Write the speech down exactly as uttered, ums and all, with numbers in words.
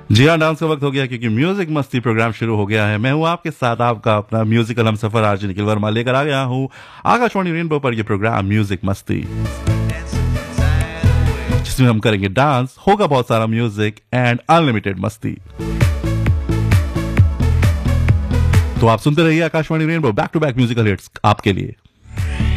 जी हाँ, डांस का वक्त हो गया क्योंकि म्यूजिक मस्ती प्रोग्राम शुरू हो गया है। मैं हूँ आपके साथ आपका अपना म्यूजिकल हमसफर आरजे निखिल वर्मा लेकर आ गया हूँ आकाशवाणी रेनबो पर ये प्रोग्राम म्यूजिक मस्ती, जिसमें हम करेंगे डांस, होगा बहुत सारा म्यूजिक एंड अनलिमिटेड मस्ती। तो आप सुनते रहिए Akashvani rainbow, back to back musical hits आपके लिए।